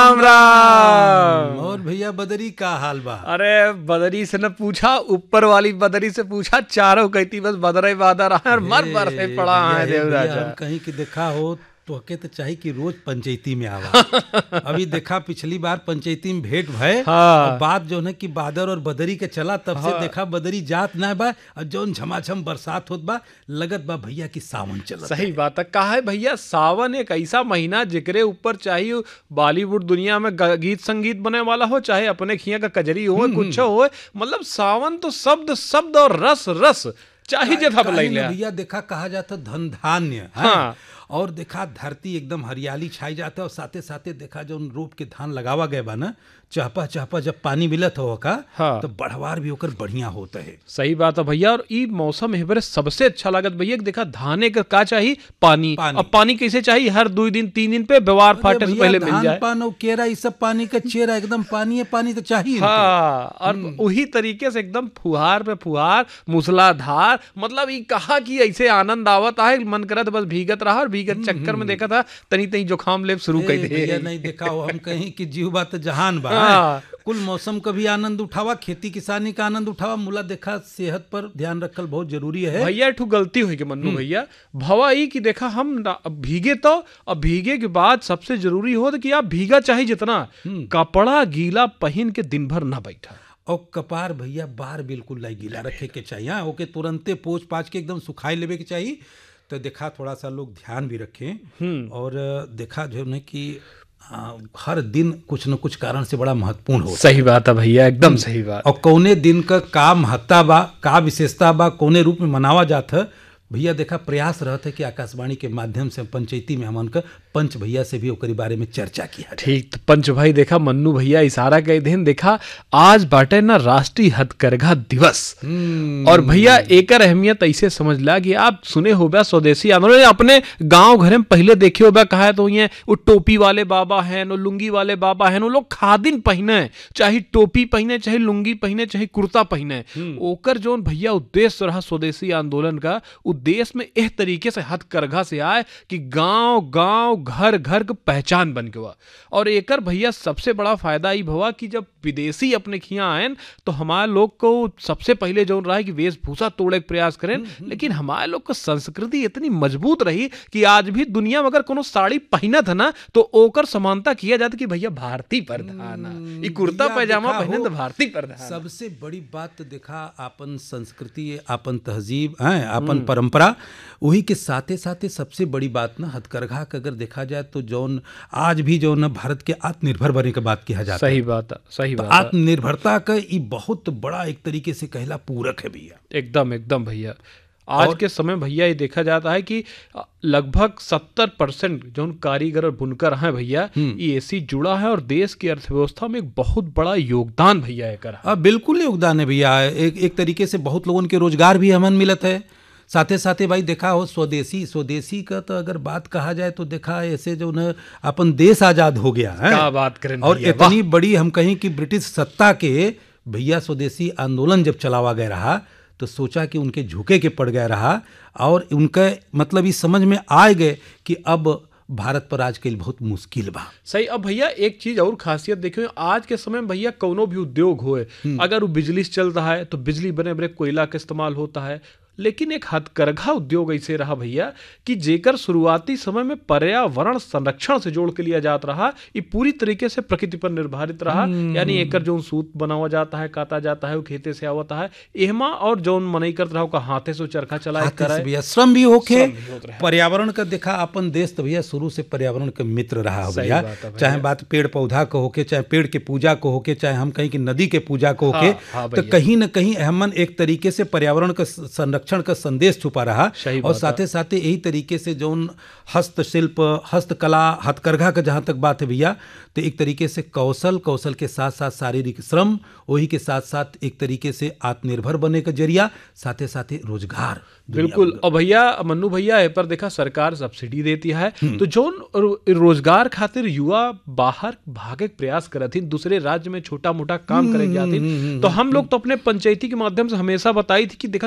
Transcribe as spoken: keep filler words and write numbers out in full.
राम राम। और भैया बदरी का हाल बा? अरे बदरी से न पूछा, ऊपर वाली बदरी से पूछा, चारों कहती बस बदरे बादर आए और मर मर से पड़ा है देवराजा। हम कहीं कि देखा हो तो के तो चाहिए कि रोज पंचायती में आवा। अभी देखा पिछली बार पंचायती में भेंट भय। हाँ। और बात जो है कि बादर और बदरी के चला तब से हाँ। देखा बदरी जात ना बा और जौन झमाझम बरसात होत बा लगत बा भैया की सावन चलत। सही बात है। कहा है भैया, सावन एक ऐसा महीना जिकरे ऊपर चाहिए बॉलीवुड दुनिया में ग- गीत संगीत बने वाला हो, चाहे अपने खिया का कजरी हो कुछ हो, मतलब सावन तो शब्द शब्द और रस रस चाहिए जथा काहे ले न भैया देखा कहा जाता धन धान्य है। हाँ। और देखा धरती एकदम हरियाली छाई जाता है और साथे साथे देखा जो रूप के धान लगावा गए बा ना, चहपा चहपा जब पानी मिलत हो का हाँ। तो बढ़वार भी होकर बढ़िया होता है। सही बात है भैया। और ई मौसम हेबरे सबसे अच्छा लागत भैया कि देखा धाने का का चाहिए पानी, पानी। अब पानी कैसे चाहिए, हर दो दिन तीन दिन पे व्यवहार फाटे से पहले मिल जाए। पान और केरा ये सब पानी का चेहरा एकदम पानी है, पानी तो चाहिए। हाँ, और वही तरीके से एकदम फुहार पे फुहार मूसलाधार, मतलब ये कहा कि ऐसे आनंद आवत है, मन करत बस भीगत रहा और भीगत चक्कर में देखा था तनी तनी जोखाम ले शुरू कर दे। भैया नहीं देखा हो हम कहीं कि जीव बात जहान बा। हाँ। कुल मौसम का भी आनंद उठावा, खेती किसानी का आनंद उठावा, मुला देखा सेहत पर ध्यान रखल बहुत जरूरी है। भैया एक गलती हुई कि मन्नू भैया भवा ई कि देखा हम ना- भीगे तो अब भीगे के बाद सबसे जरूरी हो तो कि आप भीगा चाहे जितना, कपड़ा गीला पहन के दिन भर ना बैठा। और कपार भैया बाहर बिल्कुल नहीं गीला रखे के चाहिए। हाँ, ओके तुरंते पोछ पाछ के एकदम सुखाई लेवे के चाहिए। तो देखा थोड़ा सा लोग ध्यान भी रखें। और देखा जो है कि आ, हर दिन कुछ न कुछ कारण से बड़ा महत्वपूर्ण हो। सही बात है भैया, एकदम सही बात। और कौने दिन का का महत्ता बा, का विशेषता बा, कौने रूप में मनावा जाता है भैया देखा प्रयास रहता है कि आकाशवाणी के माध्यम से पंचायती में हमन का पंच भैया से भी ओकरी बारे में चर्चा किया। ठीक, तो पंच भाई देखा मन्नू भैया इशारा कह देन, देखा आज बाटे ना राष्ट्रीय हथकरघा दिवस। और भैया एकर अहमियत ऐसे समझ ला कि आप सुने हो बा स्वदेशी आंदोलन अपने गांव घरे में पहले देखे हो बा, कहा तो ये वो टोपी वाले बाबा हैं, वो लुंगी वाले बाबा हैं, वो लोग खादिन पहने, चाहे टोपी पहने, चाहे लुंगी पहने, चाहे कुर्ता पहने। ओकर जोन भैया उद्देश्य रहा स्वदेशी आंदोलन का, देश में इस तरीके से हथकरघा से आए कि गांव गांव घर घर की पहचान बन गया। और एकर भैया सबसे बड़ा फायदा ही भवा कि जब विदेशी अपने खिया आए तो हमारे लोग को सबसे पहले जो रहा है कि वेशभूषा तोड़े के प्रयास करें, लेकिन हमारे लोग को संस्कृति इतनी मजबूत रही कि आज भी दुनिया में अगर कोनो साड़ी पहना था ना तो ओकर समानता किया जाता कि भैया भारतीय प्रधान, ये कुर्ता पैजामा पहने तो भारतीय प्रधान। सबसे बड़ी बात देखा अपन संस्कृति, अपन तहजीब है, अपन परंपरा, वही के साथे साथे सबसे बड़ी बात ना हथकरघा का अगर देखा जाए तो जौन आज भी जो ना भारत के आत्मनिर्भर बनने की बात किया जाता है। सही बात है, सही बात है। आत्मनिर्भरता का ये बहुत बड़ा एक तरीके से कहला पूरक है भैया। एकदम एकदम भैया। आज के समय भैया ये देखा जाता है कि लगभग सत्तर परसेंट जो कारीगर और बुनकर हैं भैया, ये ऐसी जुड़ा है और देश की अर्थव्यवस्था में एक बहुत बड़ा योगदान भैया है कर। अब बिल्कुल योगदान है भैया। एक एक तरीके से बहुत लोगों के रोजगार भी हमन मिलत है। साथे साथे भाई देखा हो स्वदेशी स्वदेशी का तो अगर बात कहा जाए तो देखा ऐसे जो न अपन देश आजाद हो गया है। क्या बात करें और इतनी बड़ी हम कहीं कि ब्रिटिश सत्ता के भैया स्वदेशी आंदोलन जब चलावा गया रहा तो सोचा कि उनके झुके के पड़ गया रहा और उनका मतलब इस समझ में आ गए कि अब भारत पर आज के लिए बहुत मुश्किल बा। सही। अब भैया एक चीज और खासियत देखियो, आज के समय में भैया कोनो भी उद्योग होए, अगर वो बिजली से चल रहा है तो बिजली बने बने कोयला का इस्तेमाल होता है। लेकिन एक हथकरघा उद्योग ऐसे रहा भैया कि जेकर शुरुआती समय में पर्यावरण संरक्षण से जोड़ के लिया जाता रहा, ये पूरी तरीके से प्रकृति पर निर्धारित रहा। यानी एकर जो सूत बनावा जाता है, काटा जाता है, वो खेते से आवता है एहमा, और जो मनई करत रहा का हाथे से चरखा चलाए करे भैया श्रम भी होके पर्यावरण का देखा अपन देश तो भैया शुरू से पर्यावरण के मित्र रहा हो भैया। चाहे बात पेड़ पौधा को होके, चाहे पेड़ के पूजा को होके, चाहे हम कहीं की नदी के पूजा को होके, तो कहीं न कहीं हमन एक तरीके से पर्यावरण का संरक्षण का संदेश छुपा रहा। और साथे साथे यही तरीके से जो हस्तशिल्प, हस्तकला, हथकरघा का जहां तक बात है भैया, तो एक तरीके से कौशल कौशल के साथ साथ शारीरिक श्रम, वही के साथ साथ एक तरीके से आत्मनिर्भर बनने का जरिया, साथे साथे रोजगार। बिल्कुल। और भैया मन्नू भैया ए पर देखा सरकार सब्सिडी देती है, तो जो रोजगार खातिर युवा बाहर भागे प्रयास करती, दूसरे राज्य में छोटा मोटा काम करे जाती, तो हम लोग तो अपने पंचायती के माध्यम से हमेशा बताई थी कि देखा